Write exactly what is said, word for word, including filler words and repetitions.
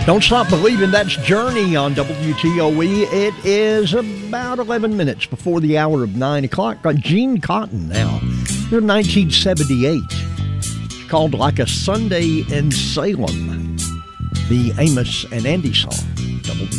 Don't Stop Believing, that's Journey on W T O E. It is about eleven minutes before the hour of nine o'clock. Got Gene Cotton now. They're nineteen seventy-eight. It's called Like a Sunday in Salem, the Amos and Andy song. Double